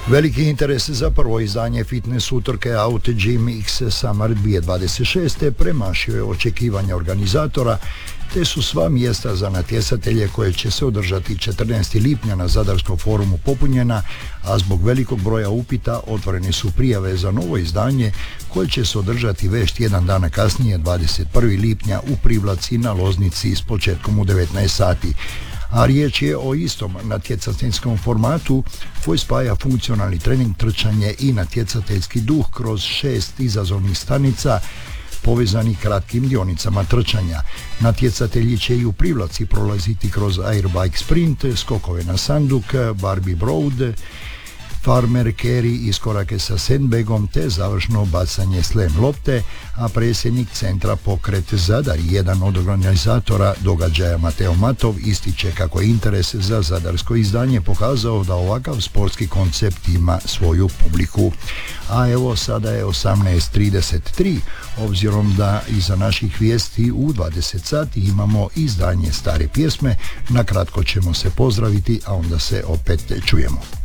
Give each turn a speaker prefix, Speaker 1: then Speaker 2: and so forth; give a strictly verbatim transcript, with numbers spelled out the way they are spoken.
Speaker 1: Veliki interes za prvo izdanje fitness utrke Out Gym X Summer dvije tisuće dvadeset šeste premašio je očekivanja organizatora, te su sva mjesta za natjecatelje koje će se održati četrnaestog lipnja na Zadarskom forumu popunjena, a zbog velikog broja upita otvorene su prijave za novo izdanje koje će se održati već tjedan dana kasnije, dvadeset prvog lipnja u Privlaci na Loznici s početkom u devetnaest sati. A riječ je o istom natjecateljskom formatu koji spaja funkcionalni trening, trčanje i natjecateljski duh kroz šest izazovnih stanica povezani kratkim dionicama trčanja. Natjecatelji će i u Privlaci prolaziti kroz airbike sprint, skokove na sanduk, Barbie Broad, farmer carry, iskorake sa sandbagom te završno bacanje slam lopte, a predsjednik centra Pokret Zadar, jedan od organizatora događaja Mateo Matov, ističe kako je interes za zadarsko izdanje pokazao da ovakav sportski koncept ima svoju publiku. A evo sada je osamnaest trideset tri, obzirom da iza naših vijesti u dvadeset sati imamo izdanje stare pjesme, na kratko ćemo se pozdraviti, a onda se opet čujemo.